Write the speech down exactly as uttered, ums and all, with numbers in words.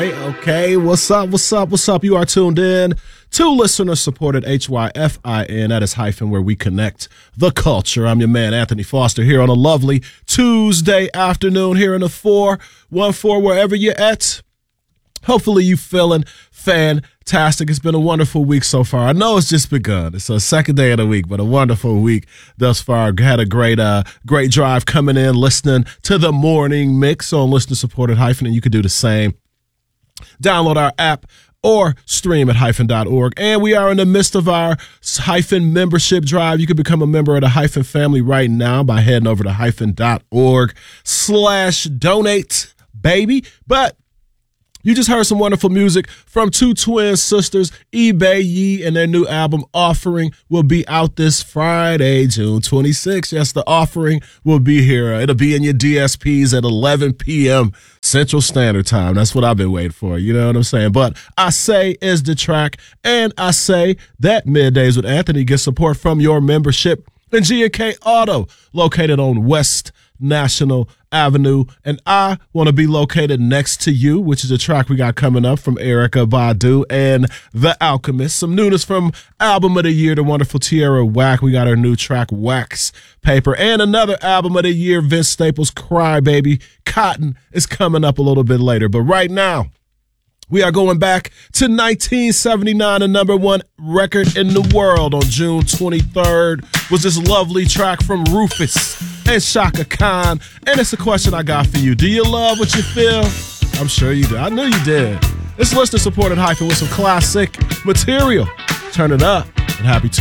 Hey, okay, what's up, what's up, what's up? You are tuned in to listener-supported H Y F I N. That is hyphen where we connect the culture. I'm your man, Anthony Foster, here on a lovely Tuesday afternoon here in the four one four, wherever you're at. Hopefully you feeling fantastic. It's been a wonderful week so far. I know it's just begun. It's a second day of the week, but a wonderful week thus far. Had a great uh, great drive coming in, listening to the morning mix on listener-supported hyphen, and you could do the same. Download our app or stream at hyphen dot org. And we are in the midst of our hyphen membership drive. You can become a member of the hyphen family right now by heading over to hyphen dot org slash donate, baby. But you just heard some wonderful music from two twin sisters, eBay Yee, and their new album, Offering, will be out this Friday, June twenty-sixth. Yes, the Offering will be here. It'll be in your D S Ps at eleven p.m. Central Standard Time. That's what I've been waiting for. You know what I'm saying? But I Say is the track, and I Say that Middays with Anthony gets support from your membership in G and K Auto, located on West National Avenue, and I Want to Be Located Next to You, which is a track we got coming up from Erykah Badu and The Alchemist. Some newness from Album of the Year, the wonderful Tierra Whack. We got our new track, Wax Paper, and another Album of the Year, Vince Staples' Cry Baby. Cotton is coming up a little bit later, but right now, we are going back to nineteen seventy-nine. The number one record in the world on June twenty-third was this lovely track from Rufus and Shaka Khan. And it's a question I got for you. Do you love what you feel? I'm sure you do. I know you did. It's listener-supported hyphen with some classic material. Turn it up and happy Tuesday.